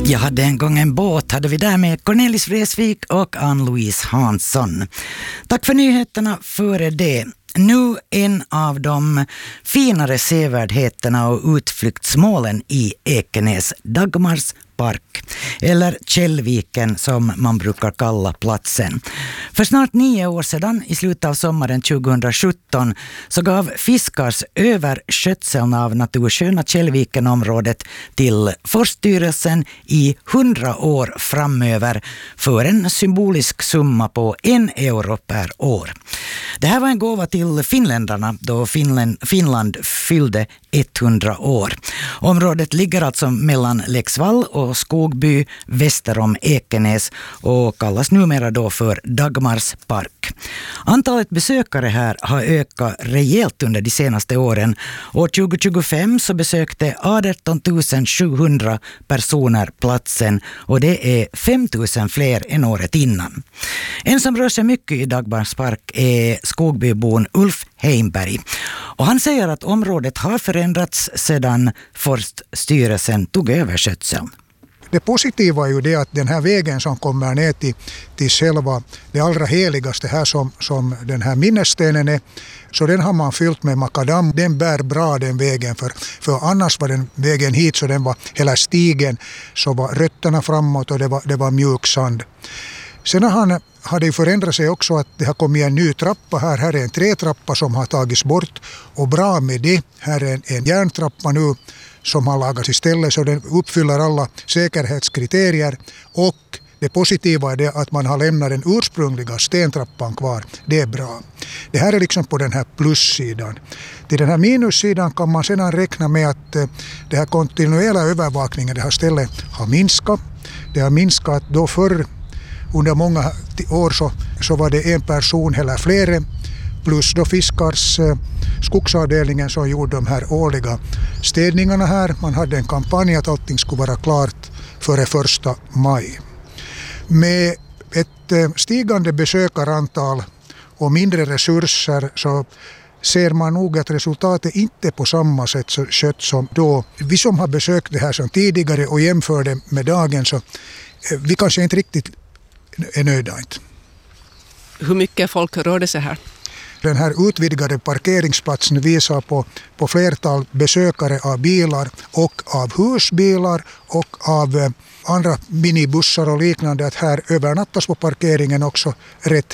Jag hade en gång en båt, hade vi där med Cornelis Vreeswijk och Ann-Louise Hansson. Tack för nyheterna före det. Nu en av de finare sevärdheterna och utflyktsmålen i Ekenäs, Dagmars park, eller Källviken som man brukar kalla platsen. För snart 9 år sedan, i slutet av sommaren 2017, så gav Fiskars över skötseln av natursköna Källviken-området till Forststyrelsen i 100 år framöver för en symbolisk summa på 1 euro per år. Det här var en gåva till finländarna då Finland fyllde 100 år. Området ligger alltså mellan Leksvall och Skogby väster om Ekenäs och kallas numera då för Dagmars park. Antalet besökare här har ökat rejält under de senaste åren. År 2025 så besökte 18 700 personer platsen och det är 5 000 fler än året innan. En som rör sig mycket i Dagmars park är Skogbybon Ulf Heimberg. Och han säger att området har förändrats sedan Forststyrelsen tog över skötseln. Det positiva är ju det att den här vägen som kommer ner till själva det allra heligaste här som den här minnesstenen är, så den har man fyllt med makadam. Den bär bra den vägen för annars var den vägen hit så den var hela stigen så var rötterna framåt och det var mjuk sand. Sen har det förändrat sig också att det har kommit en ny trappa här. Här är en trätrappa som har tagits bort och bra med det. Här är en järntrappa nu som har lagats istället så den uppfyller alla säkerhetskriterier och det positiva är det att man har lämnat den ursprungliga stentrappan kvar. Det är bra. Det här är liksom på den här plussidan. Till den här minussidan kan man sedan räkna med att det här kontinuerliga övervakningen det här stället har minskat. Det har minskat då förr under många år så var det en person eller flera plus då Fiskars skogsavdelningen som gjorde de här årliga städningarna här. Man hade en kampanj att allting skulle vara klart före 1 maj. Med ett stigande besökarantal och mindre resurser så ser man nog att resultatet inte på samma sätt så kött som då. Vi som har besökt det här som tidigare och jämför det med dagen så vi kanske inte riktigt är nöjda. Hur mycket folk rörde sig här? Den här utvidgade parkeringsplatsen visar på flertal besökare av bilar och av husbilar och av andra minibussar och liknande att här övernattas på parkeringen också rätt